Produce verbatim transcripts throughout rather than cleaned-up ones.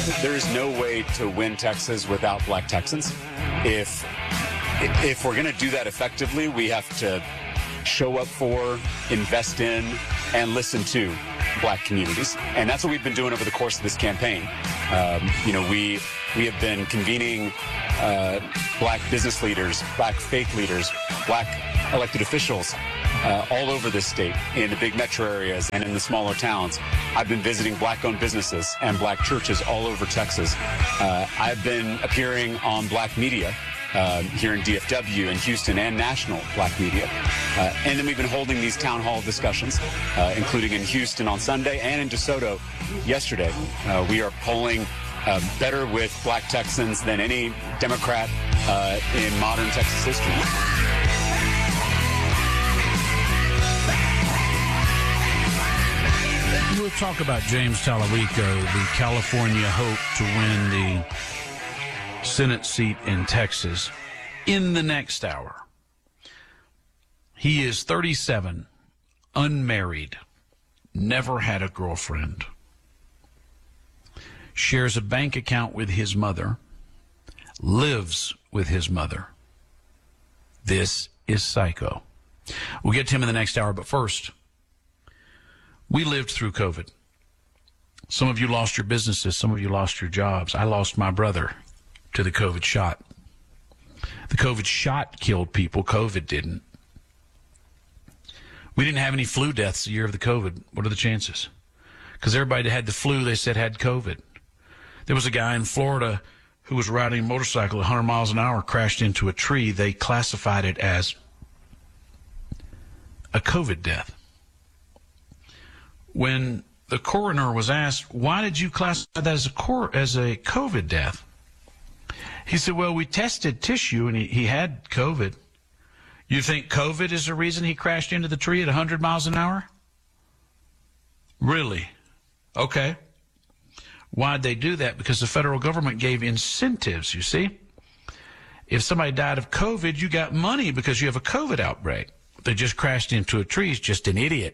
there is no way to win Texas without black Texans. If if we're going to do that effectively, we have to show up for, invest in, and listen to black communities. And that's what we've been doing over the course of this campaign. Um, you know, we we have been convening uh, black business leaders, black faith leaders, black elected officials uh, all over this state, in the big metro areas and in the smaller towns. I've been visiting black-owned businesses and black churches all over Texas. Uh, I've been appearing on black media uh, here in D F W and Houston and national black media. Uh, and then we've been holding these town hall discussions, uh, including in Houston on Sunday and in DeSoto yesterday. Uh, we are polling uh, better with black Texans than any Democrat uh, in modern Texas history. We'll talk about James Talarico, the California hope to win the Senate seat in Texas, in the next hour. He is thirty-seven, unmarried, never had a girlfriend, shares a bank account with his mother, lives with his mother. This is psycho. We'll get to him in the next hour, but first, we lived through COVID. Some of you lost your businesses. Some of you lost your jobs. I lost my brother to the COVID shot. The COVID shot killed people. COVID didn't. We didn't have any flu deaths the year of the COVID. What are the chances? Because everybody that had the flu, they said had COVID. There was a guy in Florida who was riding a motorcycle at one hundred miles an hour, crashed into a tree. They classified it as a COVID death. When the coroner was asked, why did you classify that as a cor- as a COVID death? He said, well, we tested tissue and he, he had COVID. You think COVID is the reason he crashed into the tree at one hundred miles an hour? Really? Okay. Why'd they do that? Because the federal government gave incentives, you see. If somebody died of COVID, you got money because you have a COVID outbreak. They just crashed into a tree. He's just an idiot.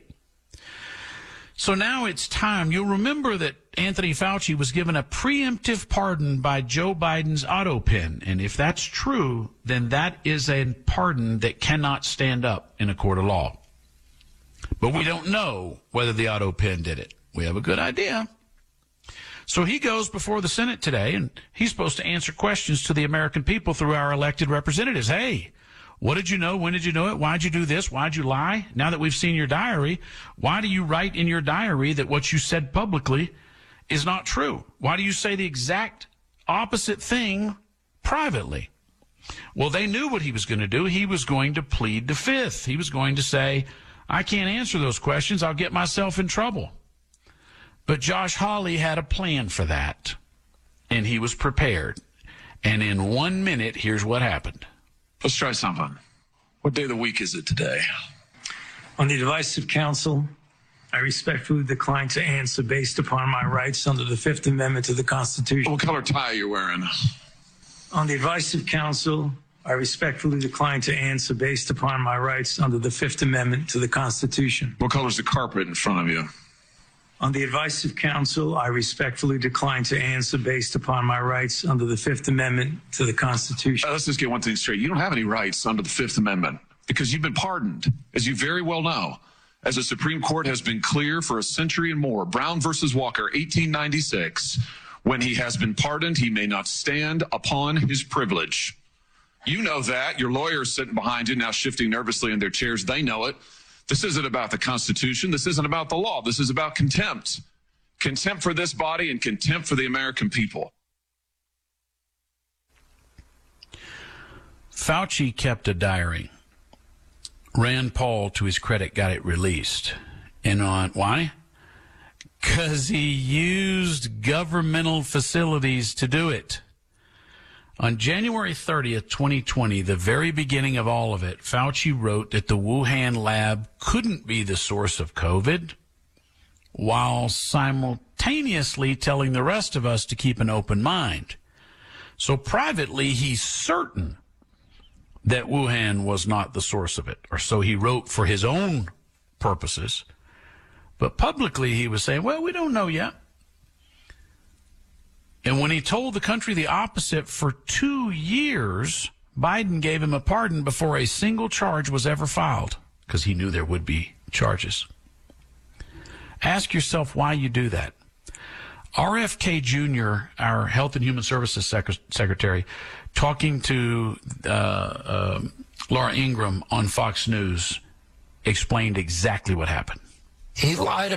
So now it's time. You'll remember that Anthony Fauci was given a preemptive pardon by Joe Biden's auto pen. And if that's true, then that is a pardon that cannot stand up in a court of law. But we don't know whether the auto pen did it. We have a good idea. So he goes before the Senate today, and he's supposed to answer questions to the American people through our elected representatives. Hey, what did you know? When did you know it? Why'd you do this? Why'd you lie? Now that we've seen your diary, why do you write in your diary that what you said publicly is not true? Why do you say the exact opposite thing privately? Well, they knew what he was going to do. He was going to plead the fifth. He was going to say, I can't answer those questions. I'll get myself in trouble. But Josh Hawley had a plan for that, and he was prepared. And in one minute, here's what happened. Let's try something. What day of the week is it today? On the advice of counsel, I respectfully decline to answer based upon my rights under the Fifth Amendment to the Constitution. What color tie are you wearing? On the advice of counsel, I respectfully decline to answer based upon my rights under the Fifth Amendment to the Constitution. What color is the carpet in front of you? On the advice of counsel, I respectfully decline to answer based upon my rights under the Fifth Amendment to the Constitution. Uh, let's just get one thing straight. You don't have any rights under the Fifth Amendment because you've been pardoned, as you very well know. As the Supreme Court has been clear for a century and more, Brown versus Walker, eighteen ninety-six, when he has been pardoned, he may not stand upon his privilege. You know that. Your lawyers sitting behind you now shifting nervously in their chairs. They know it. This isn't about the Constitution. This isn't about the law. This is about contempt. Contempt for this body and contempt for the American people. Fauci kept a diary. Rand Paul, to his credit, got it released. And on why? Because he used governmental facilities to do it. On January thirtieth, twenty twenty, the very beginning of all of it, Fauci wrote that the Wuhan lab couldn't be the source of COVID, while simultaneously telling the rest of us to keep an open mind. So privately, he's certain that Wuhan was not the source of it, or so he wrote for his own purposes. But publicly, he was saying, well, we don't know yet. And when he told the country the opposite for two years, Biden gave him a pardon before a single charge was ever filed because he knew there would be charges. Ask yourself why you do that. R F K Junior, our Health and Human Services Sec- Secretary, talking to uh, uh, Laura Ingraham on Fox News, explained exactly what happened. He lied